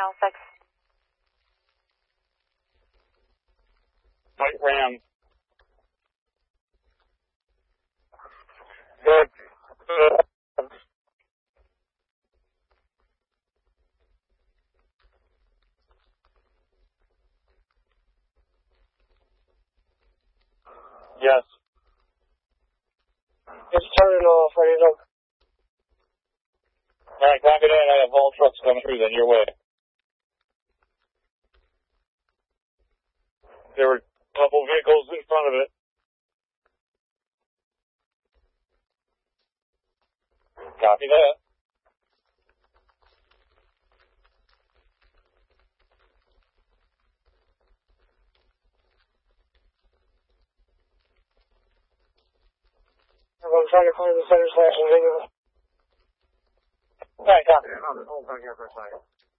Channel 6. White Ram. Yes. Just turn it off, ready to go. Alright, copy that. I have all trucks coming through then, your way. There were a couple vehicles in front of it. Copy that. I'm trying to find the center slash and video. Alright, copy that. Hold on here for a second.